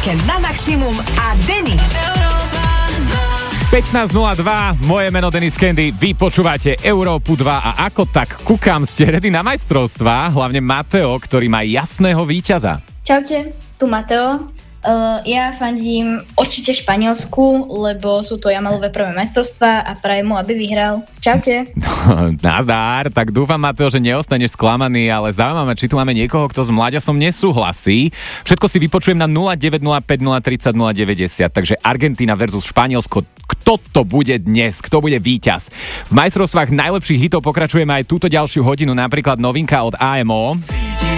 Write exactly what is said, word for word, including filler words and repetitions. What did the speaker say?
víkend na maximum a Denis. pätnásť nula dva, moje meno Denis Candy, vy počúvate Európu dva a ako tak kúkam, ste ready na majstrovstvá, hlavne Mateo, ktorý má jasného víťaza. Čaute, tu Mateo. Uh, ja fandím určite Španielsku, lebo sú to jamalové prvé majstrovstvá a prajem mu, aby vyhral. Čaute. No, nazdár, tak dúfam, Mateo, že neostaneš sklamaný, ale zaujímavé, či tu máme niekoho, kto s mláďasom nesúhlasí. Všetko si vypočujem na nula deväť nula päť nula tri nula nula deväťdesiat, takže Argentína versus Španielsko. Kto to bude dnes? Kto bude víťaz? V majstrovstvách najlepších hitov pokračujeme aj túto ďalšiu hodinu, napríklad novinka od á em ó.